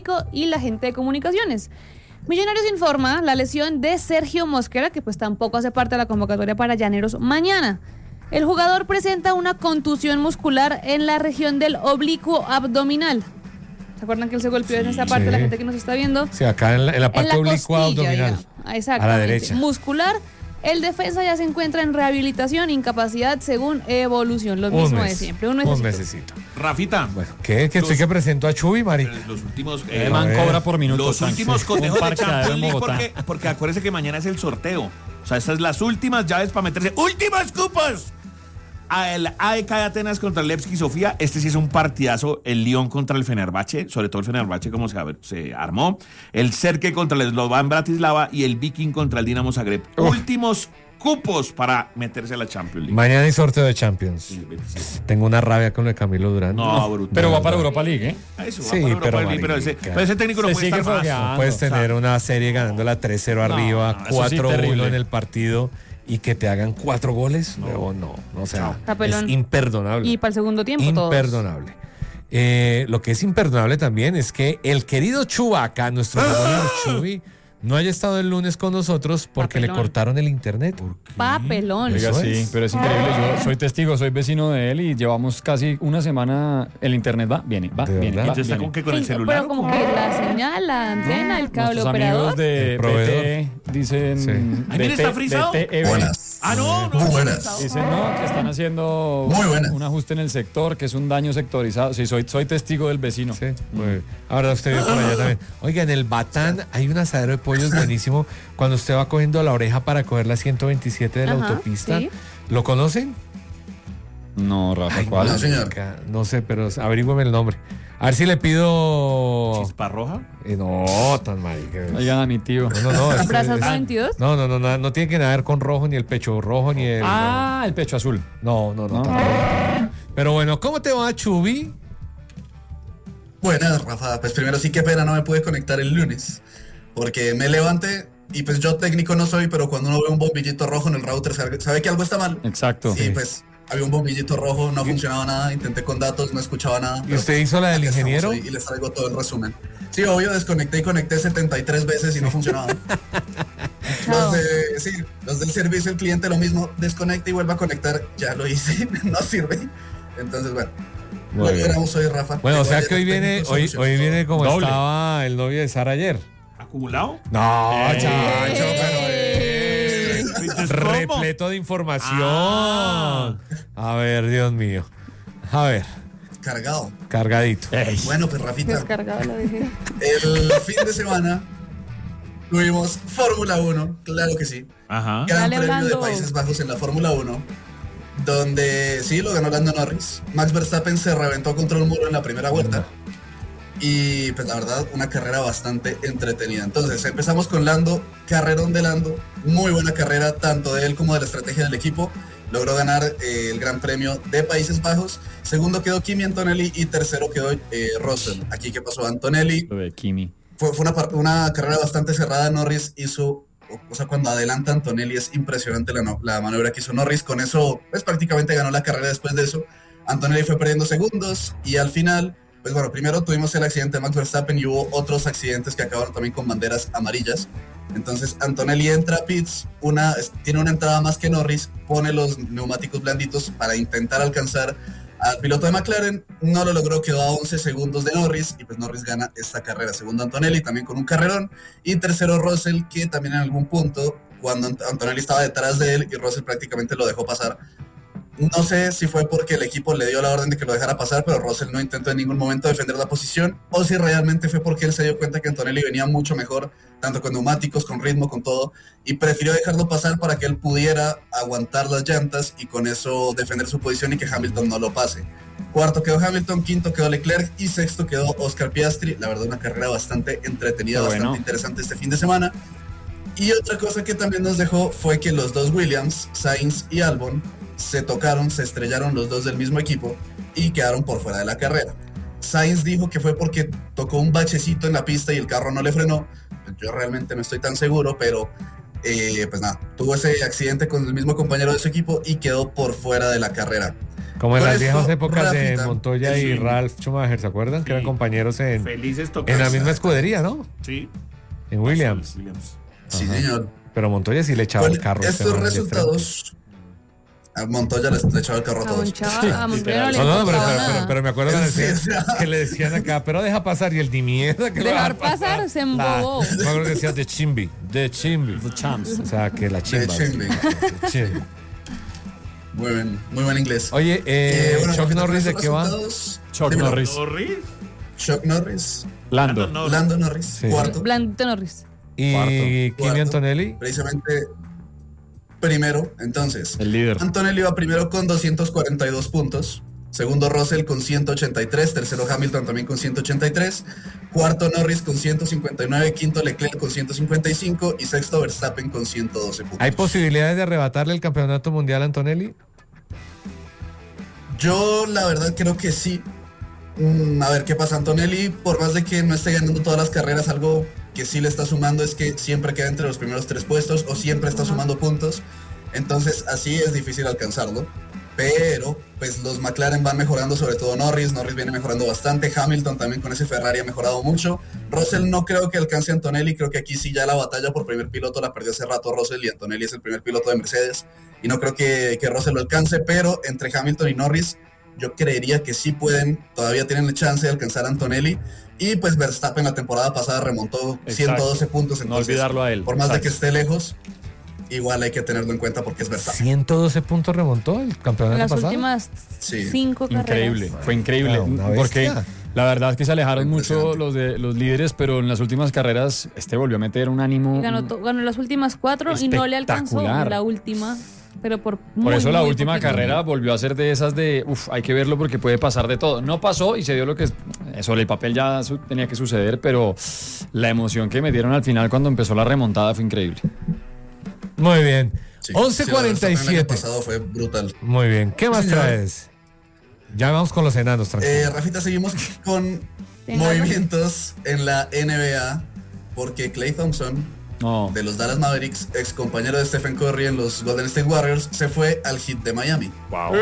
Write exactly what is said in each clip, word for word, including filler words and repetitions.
y la gente de comunicaciones. Millonarios informa la lesión de Sergio Mosquera, que pues tampoco hace parte de la convocatoria para Llaneros mañana. El jugador presenta una contusión muscular en la región del oblicuo abdominal. ¿Se acuerdan que él se golpeó sí, en esta parte? Sí. La gente que nos está viendo. Sí, acá en la, en la parte oblicua abdominal. Exactamente. A la derecha. Muscular. El defensa ya se encuentra en rehabilitación, incapacidad según evolución. Lo un mismo mes, de siempre. Un mesecito. Un mesecito. Rafita. Bueno, ¿qué? ¿Que estoy que presento a Chuy, Mari? Los últimos... Eh, man cobra por minuto. Los últimos cotejos de Champions League porque, porque acuérdense que mañana es el sorteo. O sea, estas son las últimas llaves para meterse. ¡Últimos cupos! El A E K de Atenas contra el Levski Sofía. Este sí es un partidazo. El Lyon contra el Fenerbahce. Sobre todo el Fenerbahce, como se, se armó. El Cerke contra el Slovan Bratislava. Y el Viking contra el Dinamo Zagreb. Uf. Últimos cupos para meterse a la Champions League. Mañana hay sorteo de Champions. Sí, tengo una rabia con lo de Camilo Durán. No, no brutal. Pero va para Europa League, ¿eh? Eso, sí, va para Europa pero, League, pero, ese, pero ese técnico no puede estar más. No puedes tener una serie ganándola tres cero no, arriba, no, cuatro uno sí, en el partido y que te hagan cuatro goles. No, no, no, no o sea, Capelón. Es imperdonable. Y para el segundo tiempo imperdonable. Eh, lo que es imperdonable también es que el querido Chubaca, nuestro ¡Ah! Chubi, no haya estado el lunes con nosotros porque Papelón. le cortaron el internet. Papelón. Oiga, sí, es. Pero es increíble. Yo soy testigo, soy vecino de él y llevamos casi una semana. El internet va, viene, va, viene. Va, ¿Entonces está viene. con qué? ¿Con sí, el celular? Pero como que la señal, la antena, el cable Nuestros operador. Amigos de B T dicen. Sí. ¿Ahí viene está frisado? Buenas. Ah, no, no. Muy buenas. Dicen, no, que están haciendo Muy buenas. un ajuste en el sector, que es un daño sectorizado. Sí, soy, soy testigo del vecino. Sí, muy bien. Ahora usted vive por allá también. Oiga, en el Batán hay un asadero de pollos buenísimo cuando usted va cogiendo la oreja para coger la ciento veintisiete de la Ajá, autopista. sí. ¿Lo conocen? No, Rafa, Ay, ¿cuál? no, señor. No sé, pero averígüeme el nombre. A ver si le pido... ¿Chispa roja? Eh, no, tan marica. Oigan a mi tío. No, no, no. ¿Brazos veintidós? No, no, no, no, no tiene que nada ver con rojo, ni el pecho rojo, ni el... Ah, no. el pecho azul. No, no, no. No. Tampoco, tampoco. Pero bueno, ¿cómo te va, Chubi? Buenas, Rafa. Pues primero sí, qué pena, no me pude conectar el lunes. Porque me levanté y pues yo técnico no soy, pero cuando uno ve un bombillito rojo en el router sabe que algo está mal. Exacto. Y Sí. pues había un bombillito rojo, no funcionaba nada, intenté con datos, no escuchaba nada. ¿Y usted hizo la del aquí estamos ingeniero? hoy y les traigo todo el resumen. Sí, obvio, desconecté y conecté setenta y tres veces y no funcionaba. Los de, sí, los del servicio al cliente lo mismo, desconecta y vuelve a conectar, ya lo hice, no sirve. Entonces, bueno, Muy bien. logramos hoy, Rafa. Bueno, o sea Igual que hoy ya viene, técnico hoy, solucionó hoy viene como Doble. estaba el novio de Sara ayer. ¿Acumulado? No, ¡Eh! chacho, pero eh, Entonces, ¿cómo? repleto de información. Ah. A ver, Dios mío. A ver, cargado. cargadito. Bueno, pues Rafita, Descargado lo dije. el fin de semana tuvimos Fórmula uno, claro que sí. Ajá. Gran Dale, Premio de Orlando. Países Bajos en la Fórmula uno, donde sí, lo ganó Lando Norris. Max Verstappen se reventó contra el muro en la primera vuelta. Y pues la verdad, una carrera bastante entretenida. Entonces, empezamos con Lando, carrerón de Lando, muy buena carrera, tanto de él como de la estrategia del equipo. Logró ganar eh, el Gran Premio de Países Bajos. Segundo quedó Kimi Antonelli y tercero quedó eh, Russell. Aquí, ¿qué pasó? Antonelli. Lo de Kimi. Fue, fue una, una carrera bastante cerrada. Norris hizo, o sea, cuando adelanta Antonelli es impresionante la, la maniobra que hizo Norris. Con eso, pues prácticamente ganó la carrera después de eso. Antonelli fue perdiendo segundos y al final, pues bueno, primero tuvimos el accidente de Max Verstappen y hubo otros accidentes que acabaron también con banderas amarillas. Entonces Antonelli entra a pits, una, tiene una entrada más que Norris, pone los neumáticos blanditos para intentar alcanzar al piloto de McLaren, no lo logró, quedó a once segundos de Norris y pues Norris gana esta carrera. Segundo Antonelli, también con un carrerón, y tercero Russell, que también en algún punto, cuando Antonelli estaba detrás de él y Russell prácticamente lo dejó pasar. No sé si fue porque el equipo le dio la orden de que lo dejara pasar, pero Russell no intentó en ningún momento defender la posición, o si realmente fue porque él se dio cuenta que Antonelli venía mucho mejor, tanto con neumáticos, con ritmo, con todo, y prefirió dejarlo pasar para que él pudiera aguantar las llantas y con eso defender su posición y que Hamilton no lo pase. Cuarto quedó Hamilton, quinto quedó Leclerc y sexto quedó Oscar Piastri. La verdad, una carrera bastante entretenida, Bueno. bastante interesante este fin de semana. Y otra cosa que también nos dejó fue que los dos Williams, Sainz y Albon, se tocaron, se estrellaron los dos del mismo equipo y quedaron por fuera de la carrera. Sainz dijo que fue porque tocó un bachecito en la pista y el carro no le frenó. Yo realmente no estoy tan seguro, pero eh, pues nada, tuvo ese accidente con el mismo compañero de su equipo y quedó por fuera de la carrera. Como en Con las viejas esto, épocas de Rafita, Montoya y sí. Ralph Schumacher, ¿se acuerdan? Que eran Sí. compañeros en, Felices en tocando. la misma escudería, ¿no? Sí. En Williams. Williams. Sí, Ajá. señor. Pero Montoya sí le echaba Con el carro. a este estos man de resultados, a Montoya le, le echaba el carro a A todos. Monchava- a Montoya no le frente. No, no, pero, importaba pero, nada. pero, pero me acuerdo que le, Sí, decían, o sea. que le decían acá, pero deja pasar y el ni mierda que lo Dejar deja pasar, se embobó. La- me acuerdo que decía de chimbi, de chimbi. The champs. O sea, que la chimba. chimbi. De chimbi. Muy bien, muy buen inglés. Oye, eh, Eh, bueno, Chuck Rafita, Norris, ¿de con qué va? estos resultados, Chuck dímelo. Norris. Norris. Chuck Norris, Lando. Lando Norris. Lando Norris, Sí. cuarto. Blandito Norris. Y Cuarto. Kimi Cuarto. Antonelli. Precisamente primero, entonces. El líder. Antonelli va primero con doscientos cuarenta y dos puntos. Segundo Russell con ciento ochenta y tres. Tercero Hamilton también con ciento ochenta y tres. Cuarto Norris con ciento cincuenta y nueve. Quinto Leclerc con ciento cincuenta y cinco. Y sexto Verstappen con ciento doce puntos. ¿Hay posibilidades de arrebatarle el campeonato mundial a Antonelli? Yo la verdad creo que sí. Mm, a ver qué pasa. Antonelli, por más de que no esté ganando todas las carreras, algo que sí le está sumando es que siempre queda entre los primeros tres puestos o siempre está sumando puntos. Entonces así es difícil alcanzarlo. Pero pues los McLaren van mejorando, sobre todo Norris. Norris viene mejorando bastante. Hamilton también con ese Ferrari ha mejorado mucho. Russell no creo que alcance a Antonelli. Creo que aquí sí ya la batalla por primer piloto la perdió hace rato Russell y Antonelli es el primer piloto de Mercedes. Y no creo que, que Russell lo alcance, pero entre Hamilton y Norris yo creería que sí pueden, todavía tienen la chance de alcanzar a Antonelli. Y pues Verstappen la temporada pasada remontó Exacto. ciento doce puntos. No Entonces, olvidarlo a él. por más Exacto. de que esté lejos, igual hay que tenerlo en cuenta porque es Verstappen. ciento doce puntos remontó el En campeonato las pasado. últimas Sí. cinco carreras. Increíble, fue increíble. Wow, una Porque bestia. la verdad es que se alejaron mucho Impresionante. los de los líderes, pero en las últimas carreras este volvió a meter un ánimo. Ganó, to- ganó las últimas cuatro y no le alcanzó Espectacular. la última, pero por Por muy, eso la muy última poquito. carrera volvió a ser de esas de, uff, hay que verlo porque puede pasar de todo. No pasó y se dio lo que sobre el papel ya su- tenía que suceder, pero la emoción que me dieron al final cuando empezó la remontada fue increíble. Muy bien. Sí. once cuarenta y Sí, lo de Verstappen el año siete. pasado fue brutal. Muy bien. ¿Qué más Sí, señor. traes? Ya vamos con los enanos, tranquilo. Eh, Rafita, seguimos con Tenga movimientos en la N B A porque Klay Thompson, No, de los Dallas Mavericks, ex compañero de Stephen Curry en los Golden State Warriors, se fue al Heat de Miami. wow.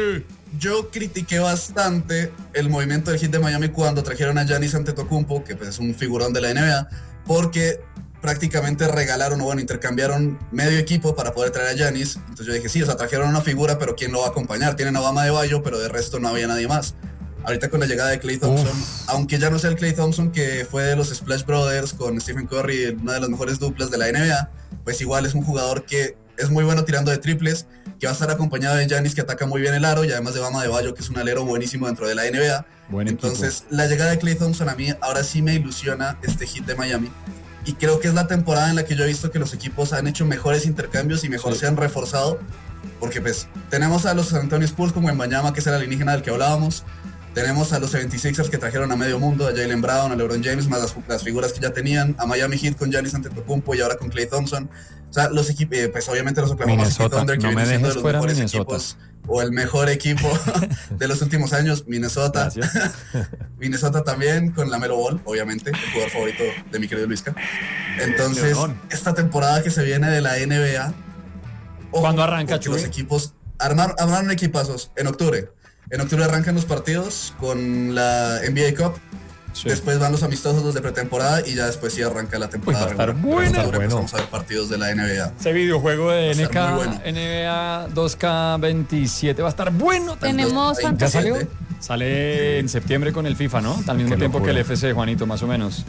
Yo critiqué bastante el movimiento del Heat de Miami cuando trajeron a Giannis Antetokounmpo, que pues es un figurón de la N B A, porque prácticamente regalaron o bueno, intercambiaron medio equipo para poder traer a Giannis. Entonces yo dije, sí, o sea, trajeron una figura, pero ¿quién lo va a acompañar? Tienen a Bama de Bayo, pero de resto no había nadie más. Ahorita con la llegada de Klay Thompson, Uf. aunque ya no sea el Klay Thompson que fue de los Splash Brothers con Stephen Curry, una de las mejores duplas de la N B A, pues igual es un jugador que es muy bueno tirando de triples, que va a estar acompañado de Giannis, que ataca muy bien el aro, y además de Bama de Bayo, que es un alero buenísimo dentro de la N B A. Buen equipo. Entonces, la llegada de Klay Thompson a mí ahora sí me ilusiona este Heat de Miami. Y creo que es la temporada en la que yo he visto que los equipos han hecho mejores intercambios y mejor Sí. se han reforzado. Porque pues tenemos a los San Antonio Spurs como en Banyama, que es el alienígena del que hablábamos. Tenemos a los setenta y seisers que trajeron a medio mundo, a Jaylen Brown, a LeBron James, más las, las figuras que ya tenían, a Miami Heat con Giannis Antetokounmpo y ahora con Klay Thompson. O sea, los equipos, eh, pues obviamente los Oklahoma City Minnesota, Thunder, que no me vienen siendo de dejes los fuera mejores Minnesota. equipos o el mejor equipo de los últimos años, Minnesota. Gracias. Minnesota también con la Melo Ball, obviamente, el jugador favorito de mi querido Luisca. Entonces, Lebrón. esta temporada que se viene de la N B A, ojo, ¿Cuándo arranca, porque los Chuy? equipos armar, armaron equipazos en octubre. En octubre arrancan los partidos con la N B A Cup. Sí. Después van los amistosos de pretemporada y ya después sí arranca la temporada. Uy, va a estar regular. buena. En octubre, pues, Bueno. vamos a ver partidos de la N B A. Ese videojuego de Va a N estar K, muy bueno. N B A dos K veintisiete va a estar bueno. Tenemos Entonces, ¿Ya salió? veintisiete. Sale en septiembre con el FIFA, ¿no? Al mismo Qué tiempo que el locura. F C, Juanito, más o menos.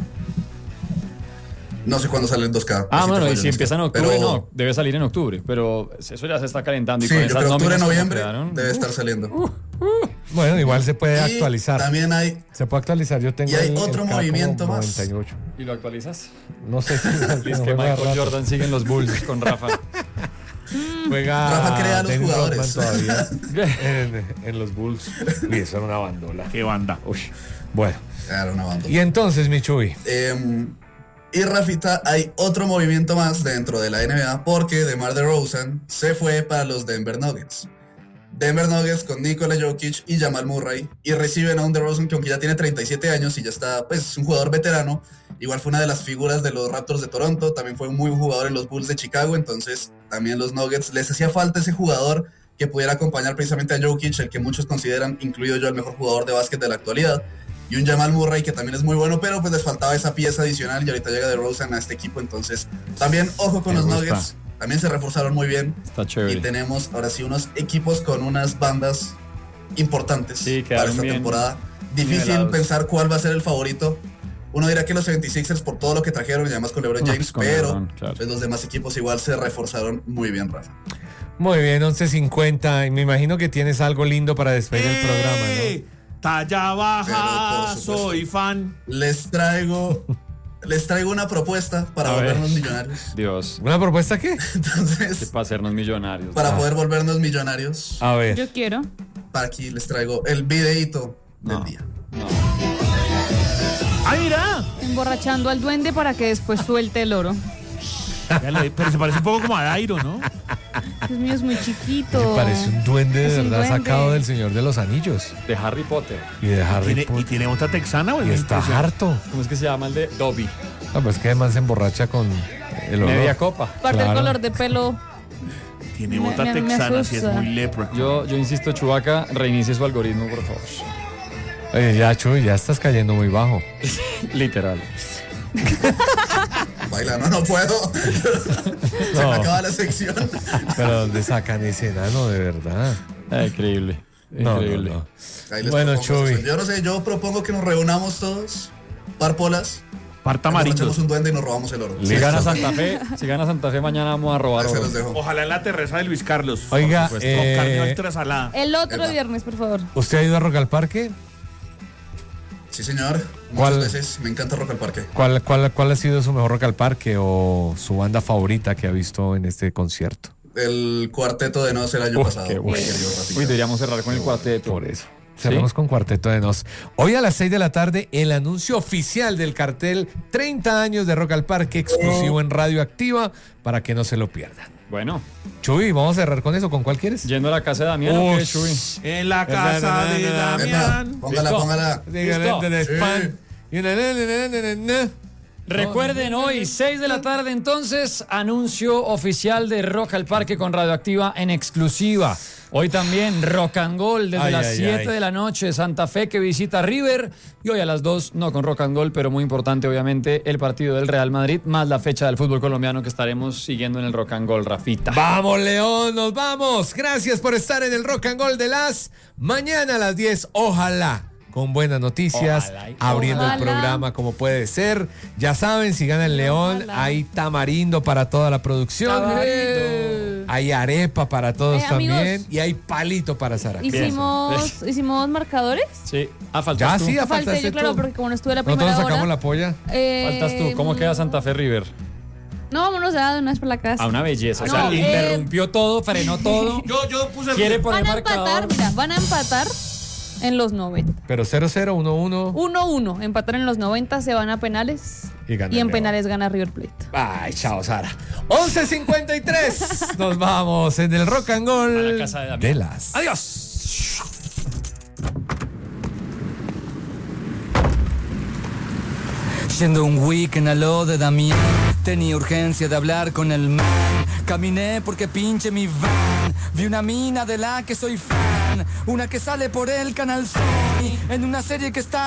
No sé cuándo sale el dos K. Ah, así te bueno, y fallo, si Luisca. empieza en octubre, Pero- no, debe salir en octubre, pero eso ya se está calentando. Y Sí, con yo esas creo octubre, nóminas como noviembre quedaron, debe uf, estar saliendo. Bueno, igual se puede Y actualizar. también hay Se puede actualizar. Yo tengo Y hay ahí el otro K como movimiento más. noventa y ocho. ¿Y lo actualizas? No sé si Es no que juega Michael rato. Jordan sigue en los Bulls con Rafa. Juega Rafa crea a los Dennis jugadores. Rodman todavía en, en los Bulls. Y eso era una bandola. Qué banda. Uy. Bueno. Claro, una banda. Y entonces, Michuy. Eh, y Rafita, hay otro movimiento más dentro de la N B A porque DeMar DeRozan se fue para los Denver Nuggets. Denver Nuggets con Nikola Jokic y Jamal Murray y reciben a un DeRozan que aunque ya tiene treinta y siete años y ya está, pues es un jugador veterano, igual fue una de las figuras de los Raptors de Toronto, también fue un muy buen jugador en los Bulls de Chicago, entonces también los Nuggets les hacía falta ese jugador que pudiera acompañar precisamente a Jokic, el que muchos consideran, incluido yo, el mejor jugador de básquet de la actualidad, y un Jamal Murray que también es muy bueno, pero pues les faltaba esa pieza adicional y ahorita llega DeRozan a este equipo, entonces también ojo con Me los gusta. Nuggets, también se reforzaron muy bien. Está chévere. Y tenemos ahora sí unos equipos con unas bandas importantes Sí, para quedaron esta bien temporada. Difícil nivelados. pensar cuál va a ser el favorito. Uno dirá que los setenta y seis ers por todo lo que trajeron y además con LeBron No, James, pues con pero LeBron, claro. pues los demás equipos igual se reforzaron muy bien, Rafa. Muy bien, once cincuenta. Y me imagino que tienes algo lindo para despedir el programa, ¡Eh! ¿no? Talla Pero, baja, por supuesto. soy fan. Les traigo, les traigo una propuesta para A ver. volvernos millonarios. Dios, ¿Una propuesta qué? que Entonces, para hacernos millonarios. para Ah. poder volvernos millonarios, A ver. Yo quiero. para aquí les traigo el videíto del No. día. ¡Ay, mira! Emborrachando al duende para que después suelte el oro. Ya le- Pero se parece un poco como a Dairo, ¿no? Dios mío, es muy chiquito. Me parece un duende de Es un verdad duende. sacado del Señor de los Anillos De Harry Potter. y de Harry ¿Tiene- ¿Y Potter. tiene otra texana o es Y muy está impresionante? harto. ¿Cómo es que se llama el de Dobby? No, pues que además se emborracha con el olor. Media copa. Aparte Claro. el color de pelo. Tiene Me- otra me- me texana, si es asusta. muy lepra. Yo, yo insisto, Chewbacca, reinicie su algoritmo, por favor. Oye, ya, Chuy, ya estás cayendo muy bajo. Literal. Baila, no, no puedo. Se No. me acaba la sección. Pero ¿dónde sacan ese enano, de verdad? Ah, increíble. No, no, Increíble. no. Ahí les Bueno, propongo Chuy. eso. Yo no sé, yo propongo que nos reunamos todos, par polas, Parta echamos amarillos. un duende y nos robamos el oro. Si Listo. gana Santa Fe, si gana Santa Fe, mañana vamos a robar Ahí se oro. los dejo. Ojalá en la terraza de Luis Carlos. Oiga, Por supuesto. Con carne eh, ultra salada. El otro Epa. viernes, por favor. ¿usted ha ido a Rock al Parque? Sí, señor. ¿Cuál? Muchas veces me encanta Rock al Parque. ¿Cuál, cuál, ¿Cuál ha sido su mejor Rock al Parque o su banda favorita que ha visto en este concierto? El cuarteto de Nos el año Uf, pasado. qué bueno. mi querido Rafita. Uy, deberíamos cerrar con el cuarteto. Por eso. Cerramos con Cuarteto de Nos. Hoy a las seis de la tarde, el anuncio oficial del cartel treinta años de Rock al Parque, exclusivo en Radio Activa, para que no se lo pierdan. Bueno, Chuy, vamos a cerrar con eso. ¿Con cuál quieres? yendo a la casa de Damián, ¿o qué, Ush. Chuy? En la casa de Epa, Damián. póngala, ¿Listo? póngala. Dígale, de Sí. spam. Y una, na, na, na, na, na. Recuerden, hoy, seis de la tarde, entonces, anuncio oficial de Rock al Parque con Radioactiva en exclusiva. Hoy también Rock and Gold desde Ay, las ay, siete ay. de la noche, Santa Fe que visita River. Y hoy a las dos, no con Rock and Gold, pero muy importante, obviamente, el partido del Real Madrid, más la fecha del fútbol colombiano que estaremos siguiendo en el Rock and Gold, Rafita. Vamos, León, nos vamos. Gracias por estar en el Rock and Roll de las mañana a las diez. Ojalá con buenas noticias, Ojalá y- abriendo el Ojalá. programa como puede ser. Ya saben, si gana el León, Ojalá. hay tamarindo para toda la producción. Tamarindo. Hay arepa para todos Eh, amigos. también. Y hay palito para Sara. Hicimos, hicimos marcadores. Sí, ah, faltas Ya tú. sí, ya Falté faltaste yo, claro, tú. porque como no estuve la primera Nosotros hora. sacamos la polla. eh, Faltas tú. ¿Cómo queda Santa Fe River? No, vámonos ya de una vez por la casa. A una belleza. O No, sea, eh, interrumpió todo, frenó todo. Yo, yo puse el. Quiere poner Van a empatar, marcador. mira, van a empatar en los noventa. Pero cero cero, uno uno. uno uno, empatar en los noventa, se van a penales. Y gana Y en León. penales gana River Plate. Ay, chao, Sara. once cincuenta y tres. Nos vamos en el Rock and Roll A la casa de Damián. de las. Adiós. Yendo un weekend a lo de Damián, tenía urgencia de hablar con el man. Caminé porque pinche mi van. Vi una mina de la que soy fan, una que sale por el canal Sony, en una serie que está